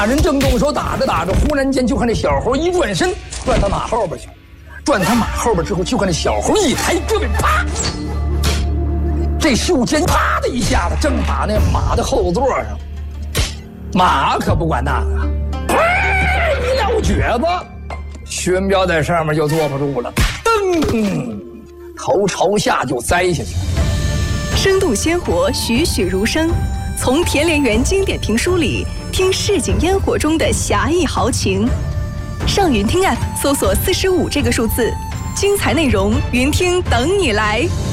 人正动手打着打着，忽然间就看那小猴一转身，转他马后边去，转他马后边之后，就看那小猴一抬胳膊，啪！这袖尖啪的一下子，正打那马的后座上。马可不管那个，啪一撂蹶子，薛彪在上面就坐不住了，噔，头朝下就栽下去。 生动鲜活，栩栩如生。从田连元经典评书里听市井烟火中的侠义豪情。上云听 App 搜索45这个数字，精彩内容云听等你来。